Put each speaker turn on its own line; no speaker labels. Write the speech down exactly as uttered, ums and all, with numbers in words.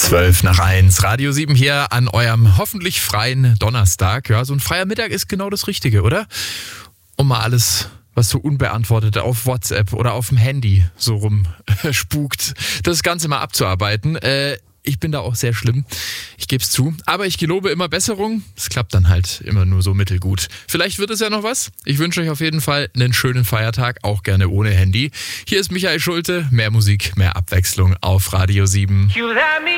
zwölf nach eins, Radio sieben hier an eurem hoffentlich freien Donnerstag. Ja, so ein freier Mittag ist genau das Richtige, oder? Um mal alles, was so unbeantwortet auf WhatsApp oder auf dem Handy so rum spukt, das Ganze mal abzuarbeiten. Äh, ich bin da auch sehr schlimm, ich gebe es zu. Aber ich gelobe immer Besserung. Es klappt dann halt immer nur so mittelgut. Vielleicht wird es ja noch was. Ich wünsche euch auf jeden Fall einen schönen Feiertag, auch gerne ohne Handy. Hier ist Michael Schulte. Mehr Musik, mehr Abwechslung auf Radio sieben.